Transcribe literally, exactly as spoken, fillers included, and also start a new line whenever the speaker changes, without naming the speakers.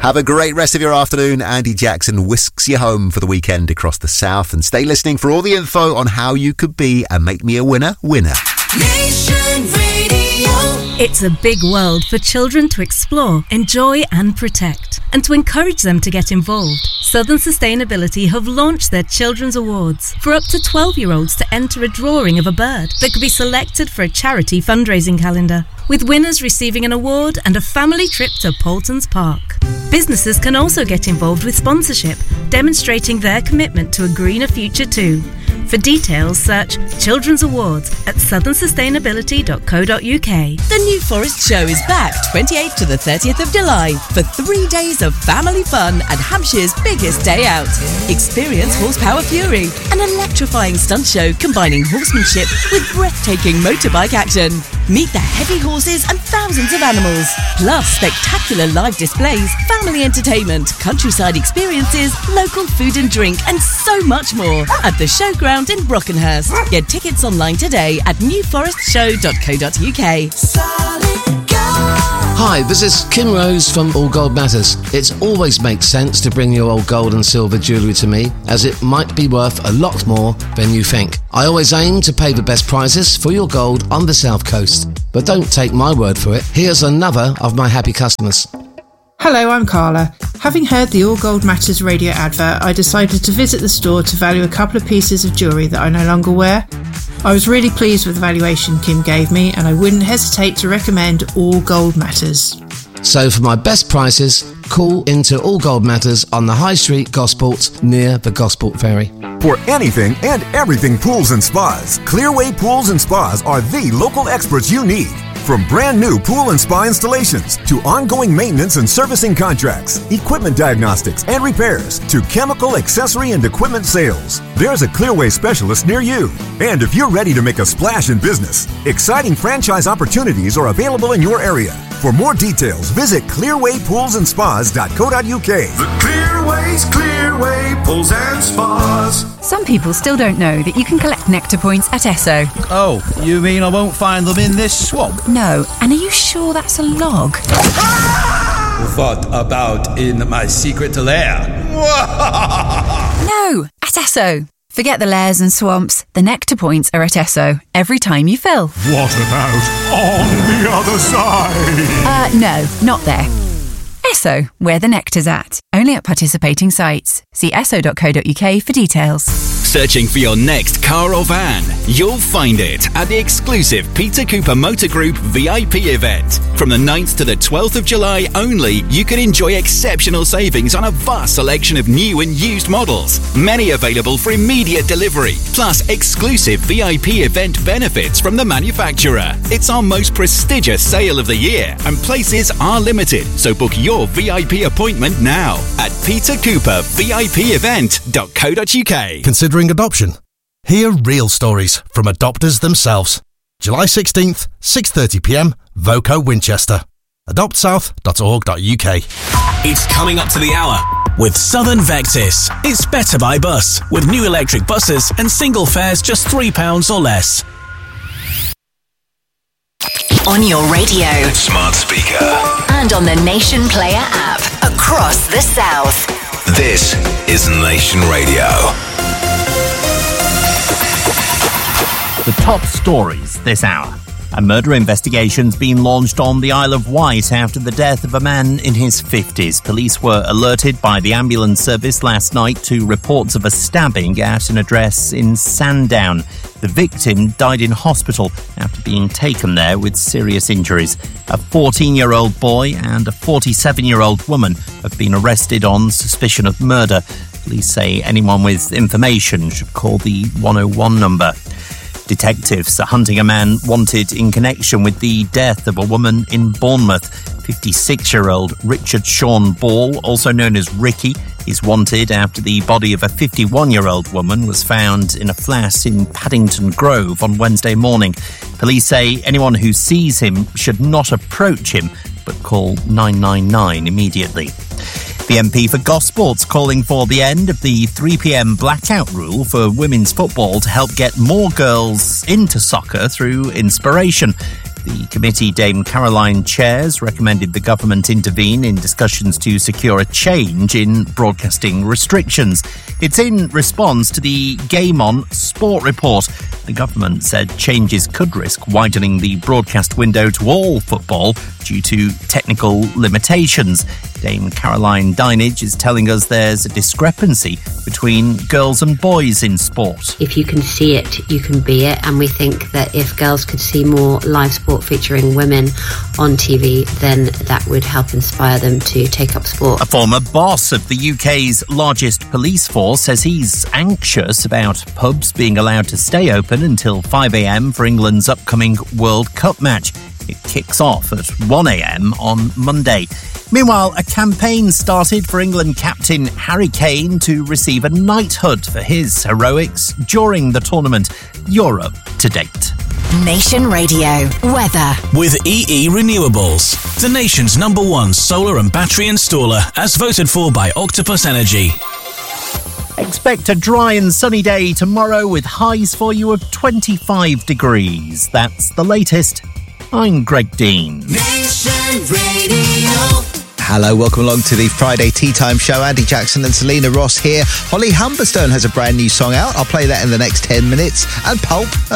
Have a great rest of your afternoon. Andy Jackson whisks you home for the weekend across the south. And stay listening for all the info on how you could be a Make Me a Winner winner.
Nation Radio.
It's a big world for children to explore, enjoy and protect, and to encourage them to get involved. Southern Sustainability have launched their Children's Awards for up to twelve-year-olds to enter a drawing of a bird that could be selected for a charity fundraising calendar, with winners receiving an award and a family trip to Paultons Park. Businesses can also get involved with sponsorship, demonstrating their commitment to a greener future too. For details, search Children's Awards at southern sustainability dot co dot uk.
The New Forest Show is back twenty-eighth to the thirtieth of July for three days of family fun at Hampshire's biggest day out. Experience Horsepower Fury, an electrifying stunt show combining horsemanship with breathtaking motorbike action. Meet the heavy horses and thousands of animals, plus spectacular live displays, family entertainment, countryside experiences, local food and drink, and so much more at the showground in Brockenhurst. Get tickets online today at new forest show dot co dot uk.
Hi, this is Kim Rose from All Gold Matters. It always makes sense to bring your old gold and silver jewellery to me, as it might be worth a lot more than you think. I always aim to pay the best prices for your gold on the South Coast. But don't take my word for it. Here's another of my happy customers.
Hello, I'm Carla. Having heard the All Gold Matters radio advert, I decided to visit the store to value a couple of pieces of jewellery that I no longer wear. I was really pleased with the valuation Kim gave me, and I wouldn't hesitate to recommend All Gold Matters.
So for my best prices, call into All Gold Matters on the High Street, Gosport, near the Gosport Ferry.
For anything and everything pools and spas, Clearway Pools and Spas are the local experts you need. From brand new pool and spa installations to ongoing maintenance and servicing contracts, equipment diagnostics and repairs to chemical, accessory and equipment sales, there's a Clearway specialist near you. And if you're ready to make a splash in business, exciting franchise opportunities are available in your area. For more details, visit clearway pools and spas dot co dot uk.
The Clearway's Clearway Pools and Spas.
Some people still don't know that you can collect Nectar points at Esso.
Oh, you mean I won't find them in this swamp?
No, and are you sure that's a log?
What about in my secret lair?
No, at Esso. Forget the lairs and swamps. The Nectar points are at Esso every time you fill.
What about on the other side?
Uh, no, not there. Esso, where the nectar's at. Only at participating sites. See esso dot co dot uk for details.
Searching for your next car or van? You'll find it at the exclusive Peter Cooper Motor Group V I P event. From the ninth to the twelfth of July only, you can enjoy exceptional savings on a vast selection of new and used models. Many available for immediate delivery, plus exclusive V I P event benefits from the manufacturer. It's our most prestigious sale of the year, and places are limited, so book your V I P appointment now at peter cooper v i p event dot co dot uk.
Considering adoption? Hear real stories from adopters themselves. July sixteenth, six thirty p m, Voco Winchester. adopt south dot org dot uk.
It's coming up to the hour with Southern Vectis. It's better by bus with new electric buses and single fares just three pounds or less.
On your radio,
Smart speaker,
and on the Nation Player app across the South.
this is Nation Radio.
The top stories this hour. A murder investigation's been launched on the Isle of Wight after the death of a man in his fifties. Police were alerted by the ambulance service last night to reports of a stabbing at an address in Sandown. The victim died in hospital after being taken there with serious injuries. A fourteen-year-old boy and a forty-seven-year-old woman have been arrested on suspicion of murder. Police say anyone with information should call the one oh one number. Detectives are hunting a man wanted in connection with the death of a woman in Bournemouth. fifty-six-year-old Richard Sean Ball, also known as Ricky, is wanted after the body of a fifty-one-year-old woman was found in a flat in Paddington Grove on Wednesday morning. Police say anyone who sees him should not approach him, but call nine nine nine immediately. The M P for Gosport's calling for the end of the three p m blackout rule for women's football to help get more girls into soccer through inspiration. The committee Dame Caroline chairs recommended the government intervene in discussions to secure a change in broadcasting restrictions. It's in response to the Game On Sport report. The government said changes could risk widening the broadcast window to all football due to technical limitations. Dame Caroline Dinage is telling us there's a discrepancy between girls and boys in sport.
If you can see it, you can be it. And we think that if girls could see more live sport featuring women on T V, then that would help inspire them to take up sport.
A former boss of the U K's largest police force says he's anxious about pubs being allowed to stay open until five a.m. for England's upcoming World Cup match. It kicks off at one a.m. on Monday. Meanwhile, a campaign started for England captain Harry Kane to receive a knighthood for his heroics during the tournament. Europe to date.
Nation Radio weather
with E E Renewables, the nation's number one solar and battery installer, as voted for by Octopus Energy.
Expect a dry and sunny day tomorrow with highs for you of twenty-five degrees. That's the latest. I'm Greg Dean.
Nation Radio. Hello, welcome along to the Friday Tea Time Show. Andy Jackson and Selena Ross here. Holly Humberstone has a brand new song out. I'll play that in the next ten minutes. And Pulp